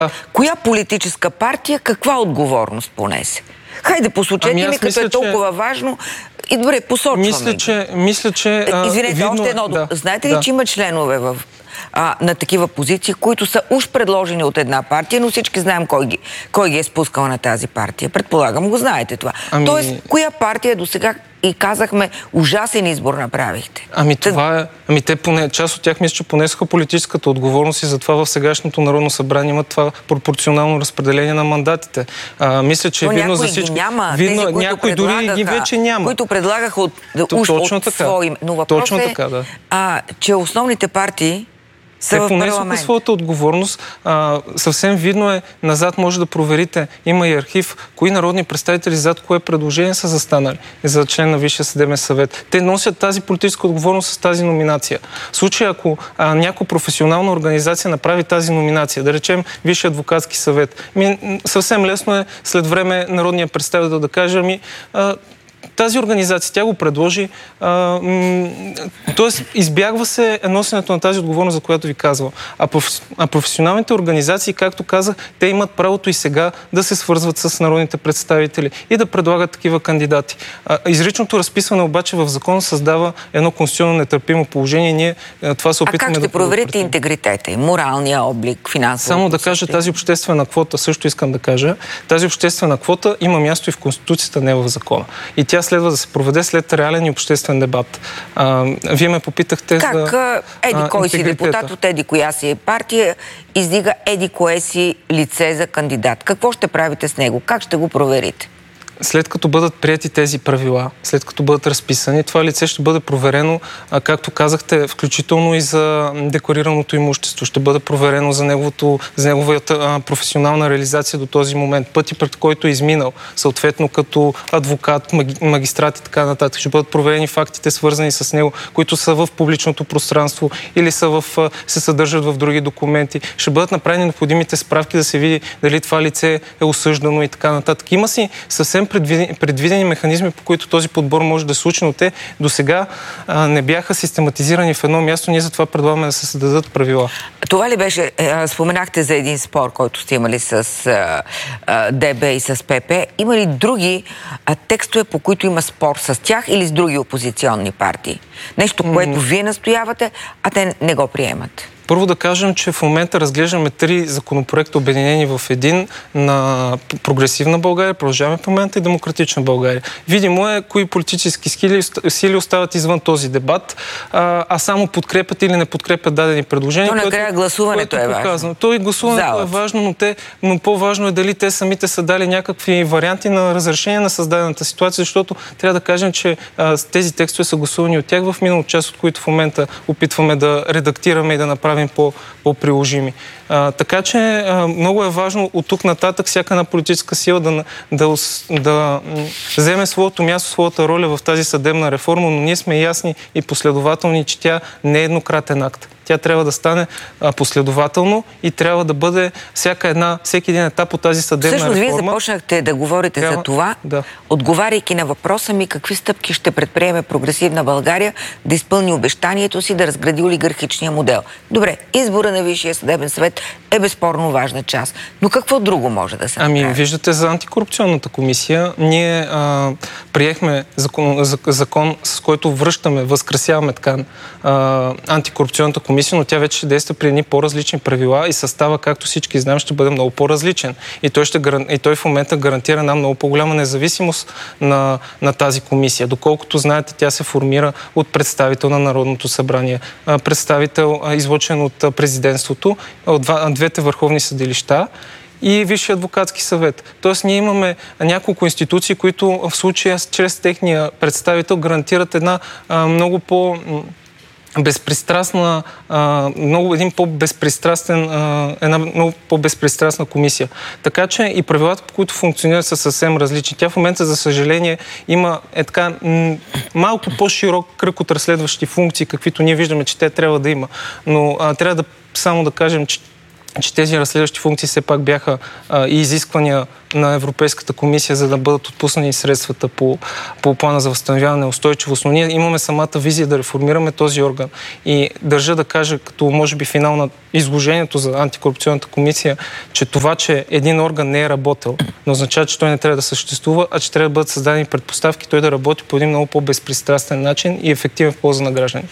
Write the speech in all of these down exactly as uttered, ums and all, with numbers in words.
Коя политическа партия каква отговорност понесе? Хайде, посочете ами ми, като мисля, е толкова че... важно. И добре, посочваме. Мисля, че... Мисля, че Извинете, видно... още едно. Да. Знаете ли, да. че има членове в, а, на такива позиции, които са уж предложени от една партия, но всички знаем кой ги, кой ги е спускал на тази партия. Предполагам, го знаете това. Ами... Тоест, коя партия до сега и казахме, ужасен избор направихте? Ами това е... Ами те поне... Част от тях мисля, че понесоха политическата отговорност и затова в сегашното Народно събрание има това пропорционално разпределение на мандатите. А, мисля, че но е видно за всички... Няма. Видно... Тези, някой дори ги вече няма. Които предлагаха от, То, уж точно от така. свои... Но въпросът точно е, така, да. а, че основните партии Те понесоха своята отговорност. А, съвсем видно е, назад може да проверите, има и архив, кои народни представители зад кое предложение са застанали за член на Висшия съдебен съвет. Те носят тази политическа отговорност с тази номинация. В случай, ако а, някоя професионална организация направи тази номинация, да речем Висшия адвокатски съвет, ми, съвсем лесно е след време народният представител да каже, ами а, тази организация, тя го предложи, т.е. избягва се носенето на тази отговорност, за която ви казвам. А, проф... а професионалните организации, както казах, те имат правото и сега да се свързват с народните представители и да предлагат такива кандидати. А, изричното разписване обаче в закон създава едно конституционно нетърпимо положение. Ние това се опитваме да... А как ще да проверите интегритета и моралния облик, финансово? Само да кажа, тази обществена квота, също искам да кажа, тази обществена квота има място и в Конституцията, не в закона. И тя следва да се проведе след реален и обществен дебат. А, вие ме попитахте как, за Как еди кой си депутат от еди коя си партия издига еди кое си лице за кандидат? Какво ще правите с него? Как ще го проверите? След като бъдат прияти тези правила, след като бъдат разписани, това лице ще бъде проверено, както казахте, включително и за декларираното имущество. Ще бъде проверено за, неговото, за неговата професионална реализация до този момент. Пъти, пред който е изминал, съответно като адвокат, магистрат и така нататък. Ще бъдат проверени фактите, свързани с него, които са в публичното пространство или са в, се съдържат в други документи. Ще бъдат направени необходимите справки да се види дали това лице е осъждано и така нататък. Има си съвсем Предвидени, предвидени механизми, по които този подбор може да се случи, но те до сега не бяха систематизирани в едно място. Ние затова предлагаме да се създадат правила. Това ли беше, е, споменахте за един спор, който сте имали с е, ДБ и с ПП. Има ли други е, текстове, по които има спор с тях или с други опозиционни партии? Нещо, което mm. вие настоявате, а те не го приемат. Първо да кажем, че в момента разглеждаме три законопроекта, обединени в един, на Прогресивна България, Продължаваме в момента и Демократична България. Видимо е кои политически сили, сили остават извън този дебат, а, а само подкрепят или не подкрепят дадени предложения. То накрая гласуването е важно. То и гласуването е важно, но, те, но по-важно е дали те самите са дали някакви варианти на разрешение на създадената ситуация, защото трябва да кажем, че а, тези текстове са гласувани от тях в минало, част от които в момента опитваме да редактираме и да направим по-приложими. А, така че а, много е важно от тук нататък всяка една политическа сила да, да, да вземе своето място, своята роля в тази съдебна реформа, но ние сме ясни и последователни, че тя не е еднократен акт. Тя трябва да стане а, последователно и трябва да бъде всяка една, всеки един етап от тази съдебна Всъщност, реформа. Вие започнахте да говорите трябва... за това, да. отговаряйки на въпроса ми какви стъпки ще предприеме Прогресивна България да изпълни обещанието си да разгради олигархичния модел. Добре, избора на Висшия съдебен съвет е безспорно важна част. Но какво друго може да се направи? Ами, виждате за антикорупционната комисия. Ние а, приехме закон, закон, с който връщаме, възкресяваме така а, антикорупционната комисия, но тя вече ще действа при едни по-различни правила и състава, както всички знаем, ще бъде много по-различен. И той, ще, и той в момента гарантира една много по-голяма независимост на, на тази комисия. Доколкото знаете, тя се формира от представител на Народното събрание, представител, излъчен от президентството, от двете върховни съдилища и Висшия адвокатски съвет. Тоест ние имаме няколко институции, които в случая чрез техния представител гарантират една а, много по- безпристрастна, а, много един по-безпристрастен, а, една много по-безпристрастна комисия. Така че и правилата, по които функционират, са съвсем различни. Тя в момента, за съжаление, има е така м- малко по-широк кръг от разследващи функции, каквито ние виждаме, че те трябва да има. Но а, трябва да само да кажем, че че тези разследващи функции все пак бяха а, и изисквания на Европейската комисия, за да бъдат отпуснани средствата по, по плана за възстановяване и устойчивост. Но ние имаме самата визия да реформираме този орган. И държа да кажа, като може би финал на изложението за антикорупционната комисия, че това, че един орган не е работил, не означава, че той не трябва да съществува, а че трябва да бъдат създадени предпоставки той да работи по един много по-безпристрастен начин и ефективен в полза на граждани.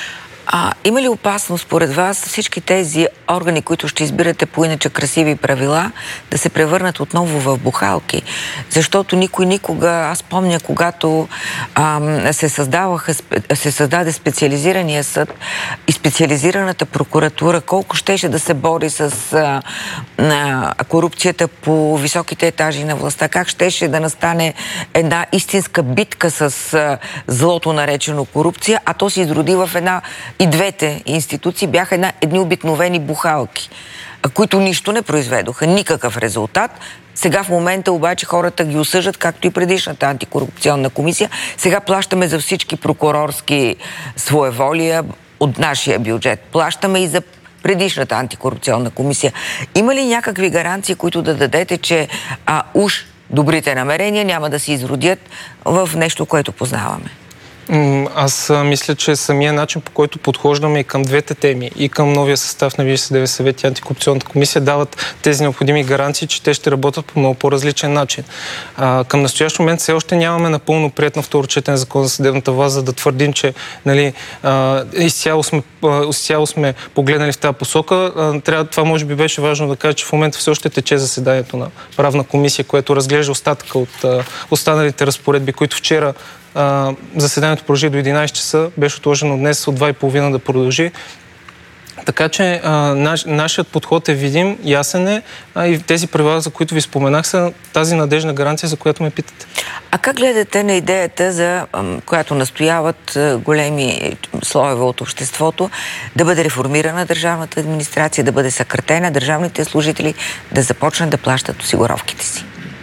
А има ли опасност, според вас, всички тези органи, които ще избирате по иначе красиви правила, да се превърнат отново в бухалки? Защото никой никога, аз помня, когато ам, се, създаваха, се създаде специализирания съд и специализираната прокуратура, колко щеше да се бори с а, а, корупцията по високите етажи на властта, как щеше да настане една истинска битка с а, злото наречено корупция, а то се изроди в една. И двете институции бяха една, едни обикновени бухалки, които нищо не произведоха, никакъв резултат. Сега в момента обаче хората ги осъждат, както и предишната антикорупционна комисия. Сега плащаме за всички прокурорски своеволия от нашия бюджет. Плащаме и за предишната антикорупционна комисия. Има ли някакви гаранции, които да дадете, че а, уж добрите намерения няма да се изродят в нещо, което познаваме? Аз мисля, че самия начин, по който подхождаме и към двете теми, и към новия състав на Висшия съдебен съвет и антикорупционната комисия, дават тези необходими гаранции, че те ще работят по много по-различен начин. А, към настоящ момент все още нямаме напълно приет на второ четене закон за съдебната власт, за да твърдим, че нали, а, изцяло, сме, а, изцяло сме погледнали в тази посока. А, трябва, това може би беше важно да кажа, че в момента все още тече заседанието на правна комисия, което разглежда остатъка от а, останалите разпоредби, които вчера Uh, заседанието продължи до единайсет часа, беше отложено днес от два и половина да продължи. Така че uh, наш, нашият подход е видим, ясен е, а и тези правила, за които ви споменах, са тази надежна гаранция, за която ме питате. А как гледате на идеята, за която настояват големи слоеве от обществото, да бъде реформирана държавната администрация, да бъде съкратена, държавните служители да започнат да плащат осигуровките си?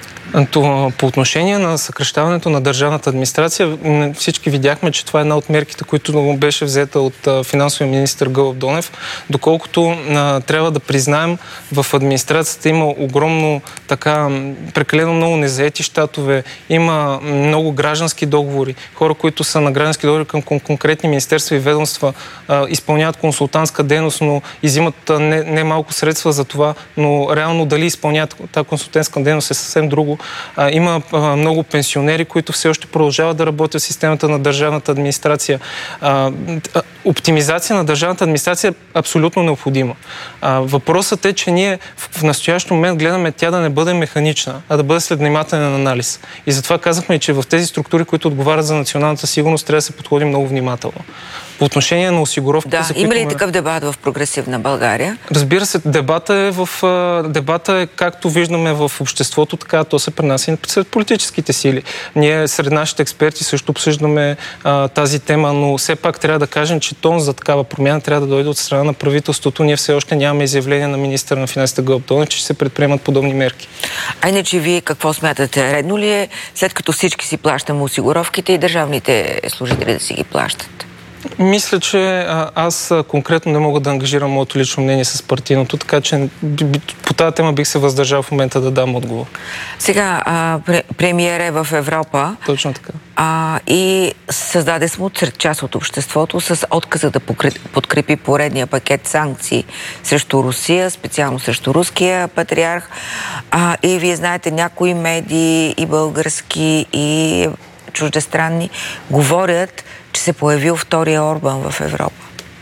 По отношение на съкращаването на държавната администрация, всички видяхме, че това е една от мерките, които беше взета от финансовия министър Гълъб Донев, доколкото а, трябва да признаем, в администрацията има огромно така, прекалено много незаети щатове, има много граждански договори, хора, които са на граждански договори към конкретни министерства и ведомства, а, изпълняват консултантска дейност, но изимат не, не малко средства за това, но реално дали изпълняват тази консултантска дейност е съвсем друго. А, има а, много пенсионери, които все още продължават да работят в системата на държавната администрация. А, оптимизация на държавната администрация е абсолютно необходима. А, въпросът е, че ние в, в настоящ момент гледаме тя да не бъде механична, а да бъде след внимателен анализ. И затова казахме, че в тези структури, които отговарят за националната сигурност, трябва да се подходи много внимателно. По отношение на осигуровките... Да, има ли такъв дебат в прогресивна България? Разбира се, дебата е, в, дебата е както виждаме в обществото, така то се пренася и сред политическите сили. Ние сред нашите експерти също обсъждаме а, тази тема, но все пак трябва да кажем, че тон за такава промяна трябва да дойде от страна на правителството. Ние все още нямаме изявление на министъра на финансите Гълъб Донев, че ще се предприемат подобни мерки. А иначе вие какво смятате? Редно ли е, след като всички си плащаме осигуровките и държавните служители да си ги плащат? Мисля, че аз конкретно не мога да ангажирам моето лично мнение с партийното, така че по тази тема бих се въздържал в момента да дам отговор. Сега, а, премиер е в Европа. Точно така. А, и създаде смут сред част от обществото с отказа да подкрепи поредния пакет санкции срещу Русия, специално срещу руския патриарх. А, и вие знаете, някои медии, и български, и чуждестранни, говорят, че се появил втория Орбан в Европа.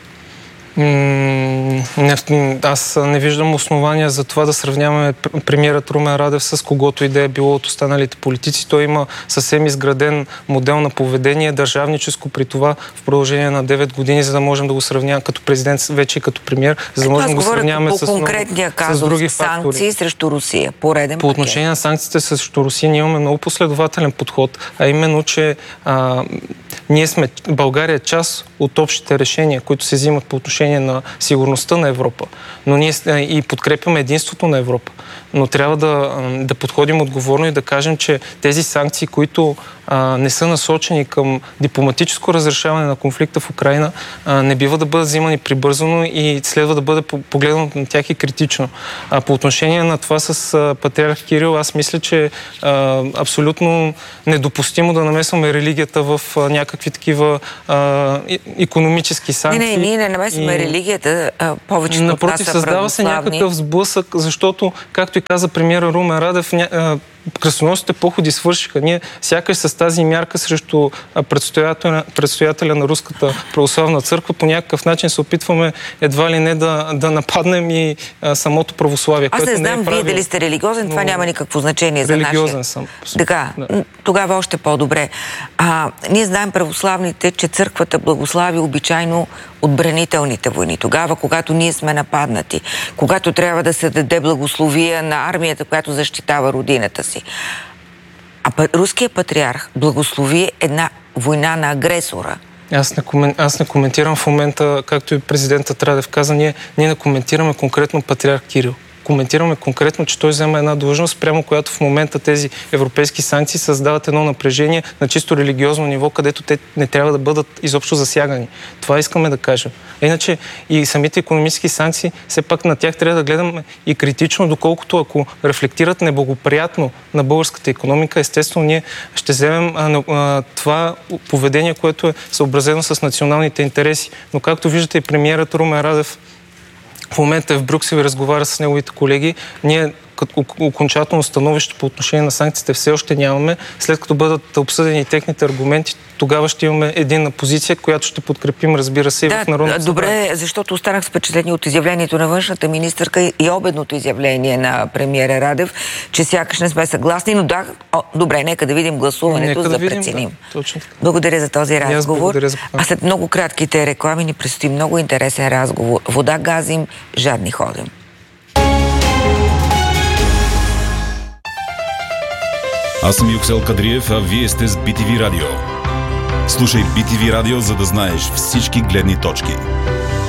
Не, аз не виждам основания за това да сравняваме премиерът Румен Радев с когото и да е било от останалите политици. Той има съвсем изграден модел на поведение, държавническо при това в продължение на девет години, за да можем да го сравняваме като президент, вече и като премиер, за да можем да го сравняваме с, конкретния казус, с други фактори. Санкции срещу Русия. Пореден По отношение на санкциите срещу Русия ние имаме много последователен подход, а именно, че а, ние сме, България е част от общите решения, които се взимат по отношение на сигурността на Европа. Но ние и подкрепяме единството на Европа. Но трябва да, да подходим отговорно и да кажем, че тези санкции, които а, не са насочени към дипломатическо разрешаване на конфликта в Украйна, а, не бива да бъдат взимани прибързано и следва да бъде погледнато на тях и критично. А, по отношение на това с а, патриарх Кирил, аз мисля, че а, абсолютно недопустимо да намесваме религията в а, някакви такива а, икономически санкции. Не, не, ние не намесваме и... религията, а, повечето от нас са създава се някакъв сблъсък, защото, както и каза премиера Румен Радев, ня... кръстоносните походи свършиха. Ние сякаш с тази мярка срещу предстоятеля, предстоятеля на Руската православна църква по някакъв начин се опитваме едва ли не да, да нападнем и а, самото православие. Аз не знам, не е вие дали сте религиозен, това няма никакво значение за нашия. Религиозен съм. Така, да. Тогава още по-добре. А, ние знаем православните, че църквата благослави обичайно отбранителните войни. Тогава, когато ние сме нападнати, когато трябва да се даде благословия на армията, която защитава родината си. А руският патриарх благослови една война на агресора. Аз не, комен... Аз не коментирам в момента, както и президентът Радев каза, ние, ние не коментираме конкретно патриарх Кирил. Коментираме конкретно, че той взема една длъжност, прямо която в момента тези европейски санкции създават едно напрежение на чисто религиозно ниво, където те не трябва да бъдат изобщо засягани. Това искаме да кажем. Иначе и самите икономически санкции, все пак на тях трябва да гледаме и критично, доколкото ако рефлектират неблагоприятно на българската икономика, естествено ние ще вземем а, а, това поведение, което е съобразено с националните интереси. Но както виждате и премиерът Румен Радев в момента е в Брюксел и разговаря с неговите колеги. Ние като окончателно становище по отношение на санкциите все още нямаме. След като бъдат обсъдени техните аргументи, тогава ще имаме единна позиция, която ще подкрепим, разбира се, и да, в Народното събрание. Добре, защото останах с впечатление от изявлението на външната министърка и обедното изявление на премиера Радев, че сякаш не сме съгласни, но да, о, добре, нека да видим гласуването, за да, да видим, преценим. Да, точно така. Благодаря за този разговор. За а след много кратките реклами ни предстои много интересен разговор. Вода газим, жадни ходим. Аз съм Юксел Кадриев, а вие сте с Би Ти Ви Радио. Слушай Би Ти Ви Радио, за да знаеш всички гледни точки.